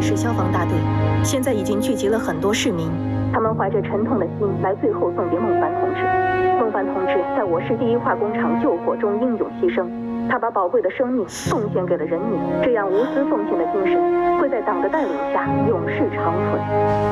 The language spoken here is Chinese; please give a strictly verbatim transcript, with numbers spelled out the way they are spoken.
市消防大队，现在已经聚集了很多市民，他们怀着沉痛的心来最后送别孟凡同志。孟凡同志在我市第一化工厂救火中英勇牺牲，他把宝贵的生命贡献给了人民，这样无私奉献的精神会在党的带领下永世长存。